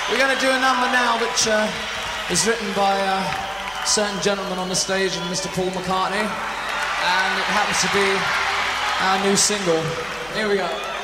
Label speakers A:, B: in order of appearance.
A: We're going to do a number now which is written by a certain gentleman on the stage, and Mr. Paul McCartney, and it happens to be our new single. Here we go.